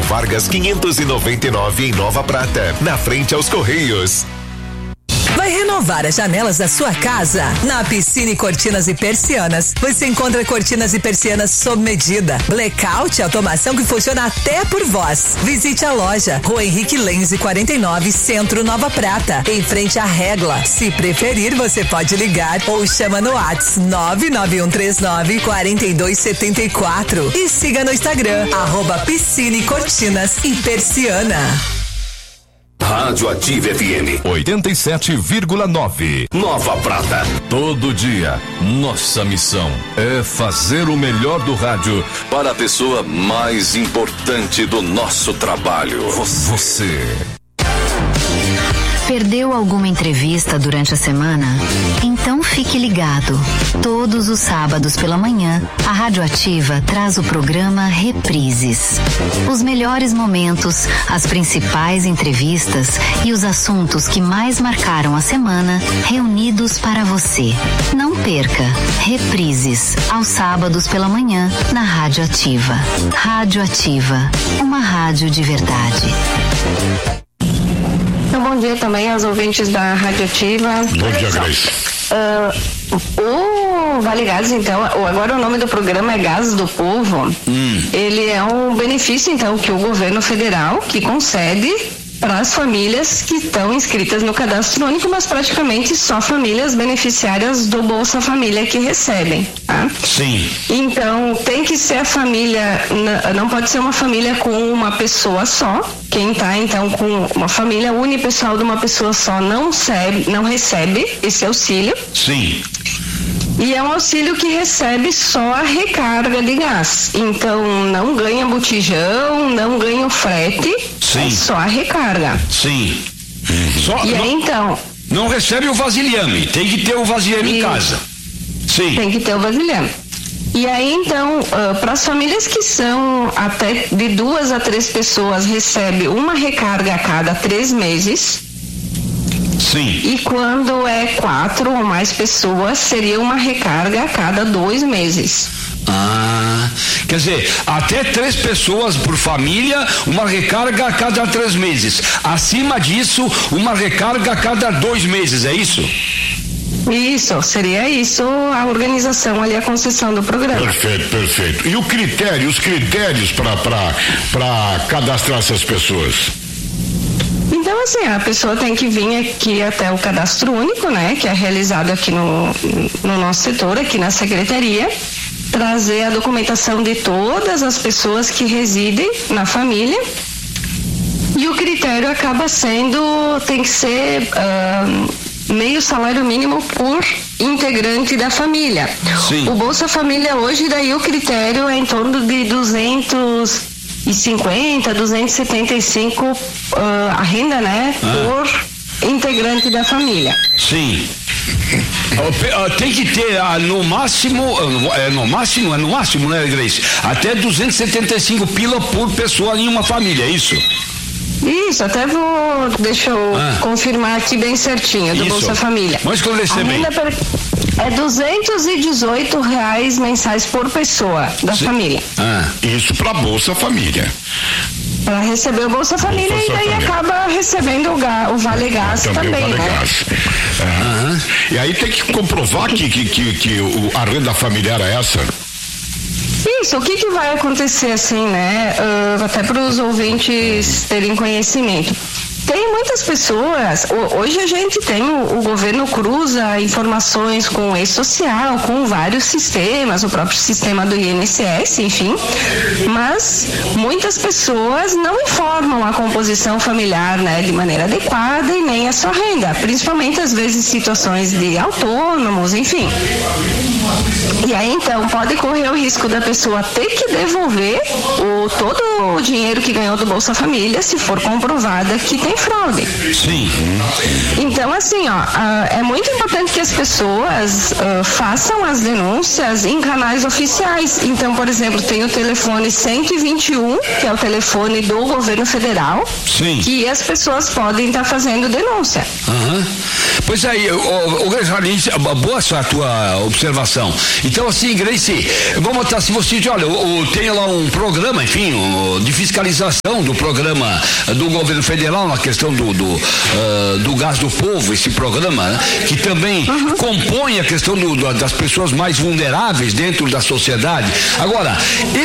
Getúlio Vargas 599 em Nova Prata, na frente aos Correios. Vai renovar as janelas da sua casa? Na Piscine Cortinas e Persianas, você encontra cortinas e persianas sob medida. Blackout e automação que funciona até por voz. Visite a loja, Rua Henrique Lenze 49, Centro Nova Prata, em frente à Régua. Se preferir, você pode ligar ou chama no WhatsApp 99139-4274 e siga no Instagram, @Piscine Cortinas e Persiana. Rádio Ativa FM 87,9. Nova Prata. Todo dia, nossa missão é fazer o melhor do rádio para a pessoa mais importante do nosso trabalho. Você. Perdeu alguma entrevista durante a semana? Então fique ligado. Todos os sábados pela manhã, a Rádio Ativa traz o programa Reprises. Os melhores momentos, as principais entrevistas e os assuntos que mais marcaram a semana, reunidos para você. Não perca. Reprises, aos sábados pela manhã, na Rádio Ativa. Rádio Ativa, uma rádio de verdade. Bom dia também aos ouvintes da Rádio Ativa. Bom dia, Grace. O Vale Gás, então, agora o nome do programa é Gás do Povo. Ele é um benefício, então, que o governo federal que concede para as famílias que estão inscritas no cadastro único, mas praticamente só famílias beneficiárias do Bolsa Família que recebem, tá? Sim. Então, tem que ser a família, não pode ser uma família com uma pessoa só. Quem está, então, com uma família unipessoal de uma pessoa só não recebe esse auxílio. Sim. E é um auxílio que recebe só a recarga de gás. Então, não ganha botijão, não ganha o frete. Sim. É só a recarga. Sim. Só, e aí, então... Não recebe o vasilhame, tem que ter o vasilhame em casa. Sim. Tem que ter o vasilhame. E aí, então, para as famílias que são até de 2 a 3 pessoas, recebe uma recarga a cada 3 meses. Sim. E quando é 4 ou mais pessoas, seria uma recarga a cada 2 meses. Quer dizer, até 3 pessoas por família, uma recarga a cada 3 meses. Acima disso, uma recarga a cada 2 meses, é isso? Isso, seria isso a organização ali, a concessão do programa. Perfeito, perfeito. E os critérios para cadastrar essas pessoas? Então, assim, a pessoa tem que vir aqui até o cadastro único, né, que é realizado aqui no nosso setor, aqui na secretaria, trazer a documentação de todas as pessoas que residem na família. E o critério acaba sendo, tem que ser meio salário mínimo por integrante da família. Sim. O Bolsa Família hoje, daí o critério é em torno de 250, 275 a renda, né, por integrante da família. Sim. Tem que ter no máximo, né, Grace? Até 275 pila por pessoa em uma família, é isso? Isso, até deixa eu confirmar aqui bem certinho, do Bolsa Família. Vamos esclarecer bem. É R$218 mensais por pessoa da família. Isso para Bolsa Família. Para receber o Bolsa Família e daí acaba recebendo o Vale Gás também, o Vale Gás. E aí tem que comprovar que a renda familiar é essa. Isso, o que vai acontecer assim, né? Até para os ouvintes terem conhecimento. Tem muitas pessoas, hoje a gente tem, o governo cruza informações com o ex-social, com vários sistemas, o próprio sistema do INSS, enfim, mas muitas pessoas não informam a composição familiar, né, de maneira adequada e nem a sua renda, principalmente às vezes situações de autônomos, enfim. E aí então pode correr o risco da pessoa ter que devolver todo o dinheiro que ganhou do Bolsa Família se for comprovada que tem fraude. fraude. Sim. Então, assim, é muito importante que as pessoas façam as denúncias em canais oficiais. Então, por exemplo, tem o telefone 121, que é o telefone do governo federal, sim, que as pessoas podem estar fazendo denúncia. Pois aí, Grace, boa essa tua observação. Então, assim, Grace, vamos botar assim, você diz, olha, tem lá um programa, enfim, de fiscalização do programa do governo federal na questão do gás do povo, esse programa, né, que também compõe a questão das pessoas mais vulneráveis dentro da sociedade. Agora,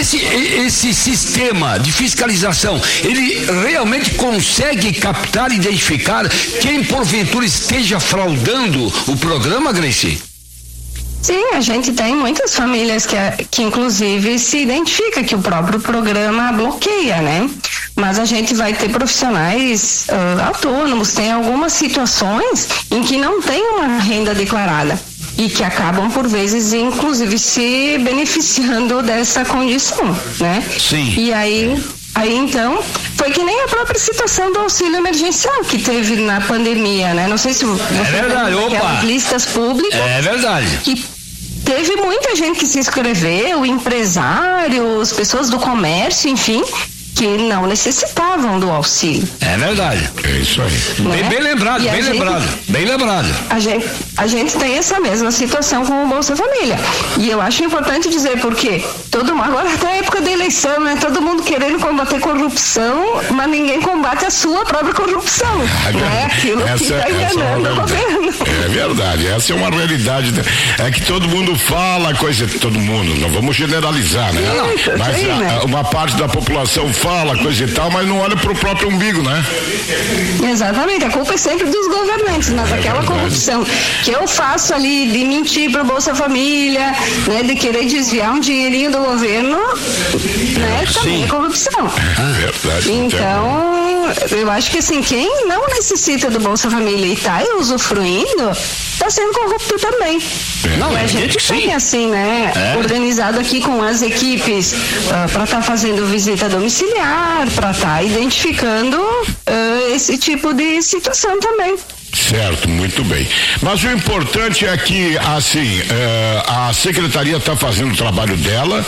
esse sistema de fiscalização, ele realmente consegue captar e identificar quem porventura esteja fraudando o programa, Grace? Sim, a gente tem muitas famílias que inclusive se identifica que o próprio programa bloqueia, né? Mas a gente vai ter profissionais autônomos, tem algumas situações em que não tem uma renda declarada e que acabam por vezes inclusive se beneficiando dessa condição, né? Sim. E aí então, foi que nem a própria situação do auxílio emergencial que teve na pandemia, né? Não sei se você aquelas listas públicas. É verdade. Que teve muita gente que se inscreveu, empresários, pessoas do comércio, enfim, que não necessitavam do auxílio. É verdade. É isso aí. Né? Bem lembrado, bem lembrado. A gente tem essa mesma situação com o Bolsa Família. E eu acho importante dizer porque agora até a época da eleição, né? Todo mundo querendo combater corrupção, mas ninguém combate a sua própria corrupção. Né? Aquilo que está enganando o governo. É verdade, essa é uma realidade. É que todo mundo fala coisa, todo mundo, não vamos generalizar, né? Isso, mas sim, né? Uma parte da população fala coisa e tal, mas não olha pro próprio umbigo, né? Exatamente, a culpa é sempre dos governantes, mas aquela corrupção que eu faço ali de mentir pro Bolsa Família, né, de querer desviar um dinheirinho do governo, né, também é corrupção. Verdade. Então, eu acho que assim, quem não necessita do Bolsa Família e tá usufruindo, tá sendo corrupto também. Não, a gente tem assim, né, organizado aqui com as equipes para estar fazendo visita domiciliar, para estar identificando esse tipo de situação também. Certo, muito bem. Mas o importante é que, assim, a secretaria está fazendo o trabalho dela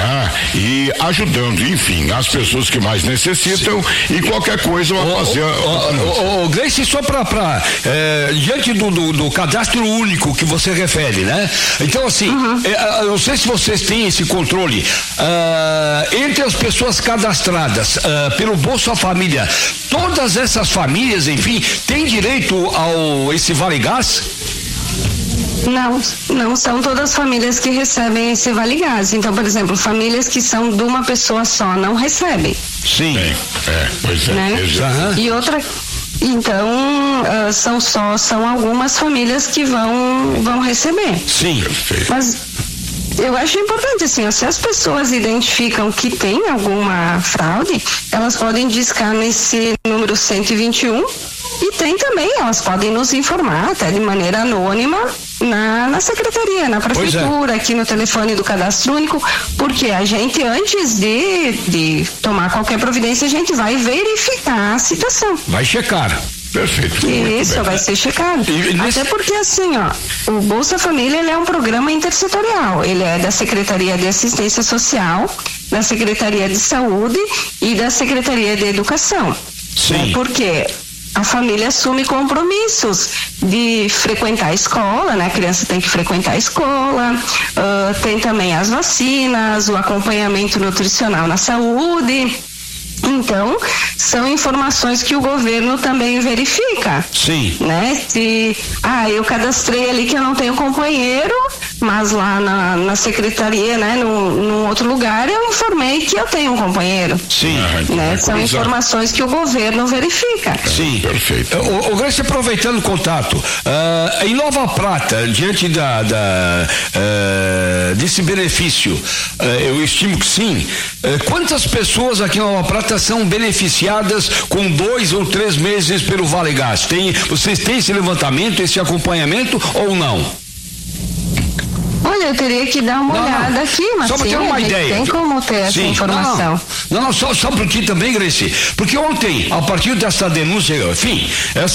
e ajudando, enfim, as pessoas que mais necessitam. Sim. E qualquer coisa vai fazer. Grace, só para diante do cadastro único que você refere, né? Então, assim, eu não sei se vocês têm esse controle. Entre as pessoas cadastradas pelo Bolsa Família, todas essas famílias, enfim, têm direito ao esse Vale Gás? Não são todas as famílias que recebem esse Vale Gás. Então, por exemplo, famílias que são de uma pessoa só não recebem. Sim. Pois é. Né? E outra, então, são algumas famílias que vão receber. Sim. Mas eu acho importante, assim, se as pessoas identificam que tem alguma fraude, elas podem discar nesse número 121 e tem também, elas podem nos informar até de maneira anônima na secretaria, na prefeitura, aqui no telefone do Cadastro Único, porque a gente, antes de tomar qualquer providência, a gente vai verificar a situação. Vai checar. Perfeito. Isso, vai ser checado. Até porque, assim, o Bolsa Família, ele é um programa intersetorial. Ele é da Secretaria de Assistência Social, da Secretaria de Saúde e da Secretaria de Educação. Sim. Porque a família assume compromissos de frequentar a escola, né? A criança tem que frequentar a escola, tem também as vacinas, o acompanhamento nutricional na saúde. Então, são informações que o governo também verifica. Sim. Né? Eu cadastrei ali que eu não tenho companheiro, mas lá na secretaria, né, num outro lugar, eu informei que eu tenho um companheiro. Sim. Né? São informações que o governo verifica. Sim. Perfeito. O Grace, aproveitando o contato, em Nova Prata, diante desse benefício, eu estimo que sim. Quantas pessoas aqui em Nova Prata são beneficiadas com 2 ou 3 meses pelo Vale Gás? Vocês têm esse levantamento, esse acompanhamento ou não? Olha, eu teria que dar uma olhada aqui, mas só para ter uma ideia. Tem como ter essa informação. Não, só para ti também, Grace, porque ontem, a partir dessa denúncia, enfim,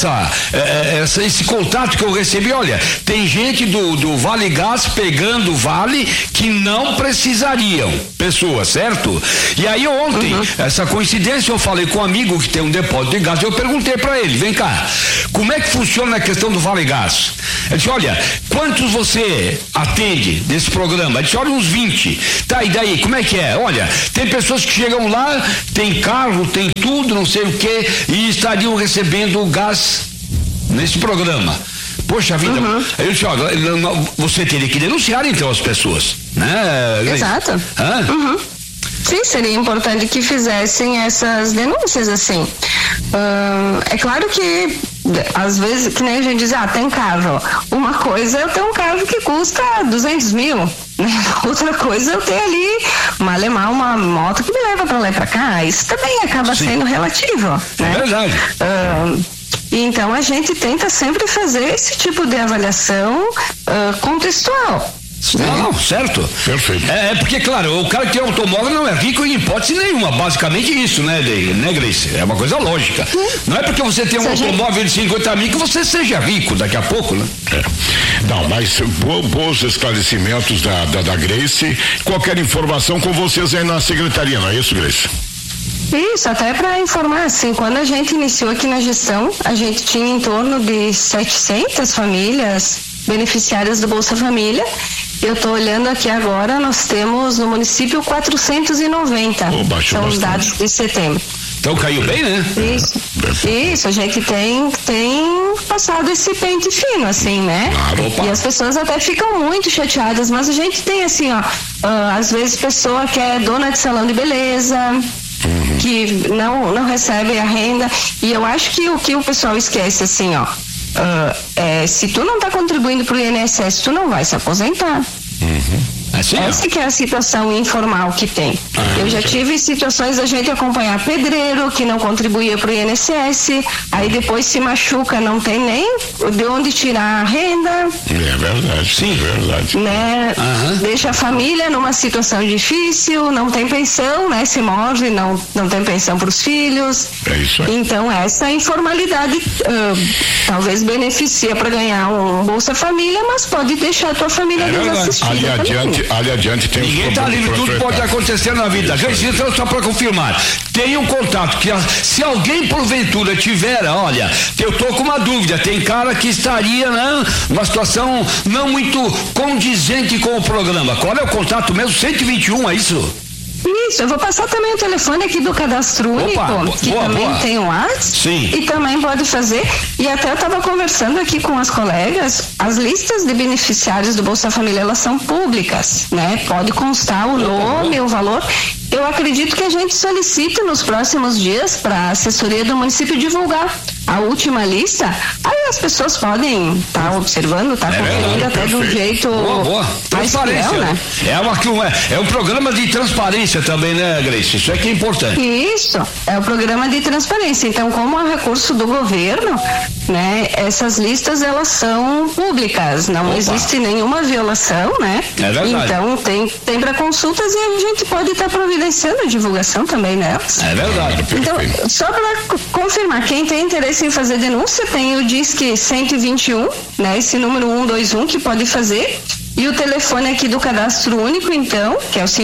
esse contato que eu recebi, olha, tem gente do Vale Gás pegando o Vale que não precisariam, pessoas, certo? E aí ontem, essa coincidência, eu falei com um amigo que tem um depósito de gás, eu perguntei para ele, vem cá, como é que funciona a questão do Vale Gás? Ele disse, olha, quantos você atende desse programa? Ele disse, olha, uns 20. Tá, e daí, como é que é? Olha, tem pessoas que chegam lá, tem carro, tem tudo, não sei o que, e estariam recebendo gás nesse programa. Poxa vida, eu disse, olha, você teria que denunciar então as pessoas, né? Exato. Sim, seria importante que fizessem essas denúncias, assim. É claro que às vezes, que nem a gente diz, tem carro. Uma coisa é eu ter um carro que custa 200 mil, né? Outra coisa é eu ter ali uma moto que me leva pra lá e pra cá. Isso também acaba sendo relativo, né? É verdade. Então a gente tenta sempre fazer esse tipo de avaliação contextual. Não, certo. Perfeito. Porque, claro, o cara que tem automóvel não é rico em hipótese nenhuma, basicamente isso, né, Grace? É uma coisa lógica. Não é porque você tem um automóvel de 50 mil que você seja rico daqui a pouco, né? Não, mas bons esclarecimentos da Grace. Qualquer informação com vocês aí na secretaria, não é isso, Grace? Isso, até para informar, assim, quando a gente iniciou aqui na gestão, a gente tinha em torno de 700 famílias beneficiárias do Bolsa Família. Eu estou olhando aqui agora, nós temos no município 490. São os dados de setembro. Então caiu bem, né? Isso, a gente tem passado esse pente fino, assim, né? E as pessoas até ficam muito chateadas, mas a gente tem assim, às vezes pessoa que é dona de salão de beleza, que não recebe a renda, e eu acho que o que o pessoal esquece, assim, se tu não tá contribuindo pro INSS, tu não vai se aposentar. Essa que é a situação informal que tem. Eu já tive situações da gente acompanhar pedreiro que não contribuía para o INSS, aí depois se machuca, não tem nem de onde tirar a renda. É verdade, sim, é verdade. Né? Deixa a família numa situação difícil, não tem pensão, né? Se morre, não tem pensão para os filhos. É isso aí. Então essa informalidade talvez beneficia para ganhar um Bolsa Família, mas pode deixar a tua família desassistida. Ali adiante tem ninguém está livre, tudo pode acontecer na vida. Grace, então, só para confirmar, tem um contato que se alguém porventura tiver, olha, eu tô com uma dúvida, tem cara que estaria, né, numa situação não muito condizente com o programa. Qual é o contato mesmo? 121, é isso? Isso, eu vou passar também o telefone aqui do Cadastro Único, que também tem o WhatsApp, e também pode fazer, e até eu estava conversando aqui com as colegas, as listas de beneficiários do Bolsa Família, elas são públicas, né? Pode constar o nome, o valor. Eu acredito que a gente solicite nos próximos dias para a assessoria do município divulgar a última lista, aí as pessoas podem estar observando, conferindo até de um jeito transparência, fiel, né? É um programa de transparência também, né, Grace? Isso é que é importante. Isso, é o programa de transparência. Então, como é recurso do governo, né, essas listas elas são públicas, não existe nenhuma violação, né? É verdade. Então tem para consultas e a gente pode estar providenciando a divulgação também nelas. É verdade. Então, só para confirmar, quem tem interesse em fazer denúncia, tem o Disque 121, né? Esse número 121 que pode fazer. E o telefone aqui do Cadastro Único, então, que é o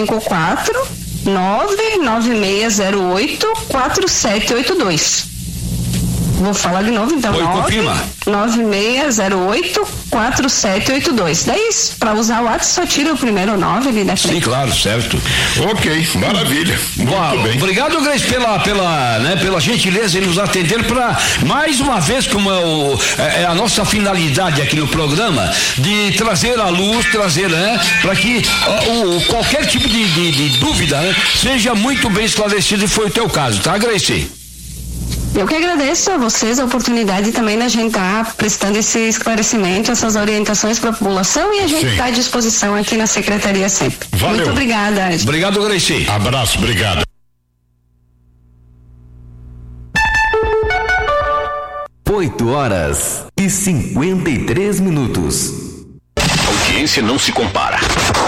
549-9608-4782. Vou falar de novo, então. 9608-4782. Daí, para usar o WhatsApp, só tira o primeiro 9 ali da frente. Sim, claro, certo. Ok, maravilha. Muito bem. Obrigado, Grace, pela gentileza em nos atender para, mais uma vez, como é a nossa finalidade aqui no programa, de trazer à luz, para que qualquer tipo de dúvida, né, seja muito bem esclarecido, e foi o teu caso, tá, Grace? Eu que agradeço a vocês a oportunidade também da gente estar prestando esse esclarecimento, essas orientações para a população, e a gente está à disposição aqui na secretaria sempre. Valeu. Muito obrigada. Obrigado, Grace. Abraço, obrigado. 8h53. audiência não se compara.